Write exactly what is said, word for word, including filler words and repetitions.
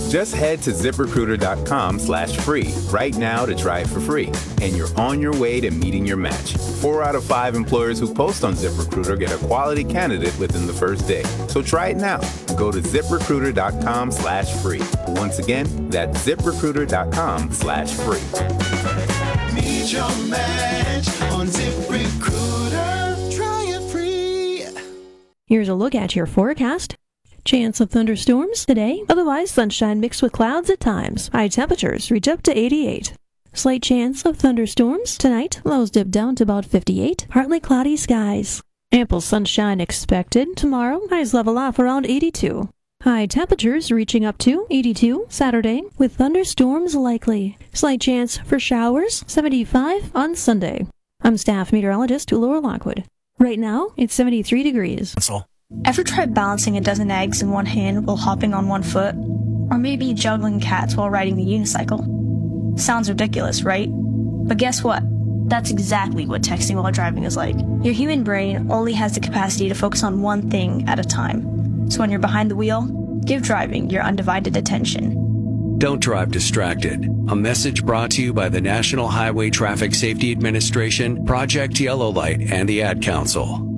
Just head to ZipRecruiter.com slash free right now to try it for free. And you're on your way to meeting your match. Four out of five employers who post on ZipRecruiter get a quality candidate within the first day. So try it now. Go to ZipRecruiter.com slash free. Once again, that's ZipRecruiter.com slash free. Meet your match on ZipRecruiter. Try it free. Here's a look at your forecast. Chance of thunderstorms today, otherwise sunshine mixed with clouds at times. High temperatures reach up to eighty-eight. Slight chance of thunderstorms tonight, lows dip down to about fifty-eight. Partly cloudy skies. Ample sunshine expected tomorrow, highs level off around eighty-two. High temperatures reaching up to eighty-two Saturday, with thunderstorms likely. Slight chance for showers, seventy-five on Sunday. I'm staff meteorologist Laura Lockwood. Right now, it's seventy-three degrees. Ever tried balancing a dozen eggs in one hand while hopping on one foot? Or maybe juggling cats while riding the unicycle? Sounds ridiculous, right? But guess what? That's exactly what texting while driving is like. Your human brain only has the capacity to focus on one thing at a time. So when you're behind the wheel, give driving your undivided attention. Don't drive distracted. A message brought to you by the National Highway Traffic Safety Administration, Project Yellow Light, and the Ad Council.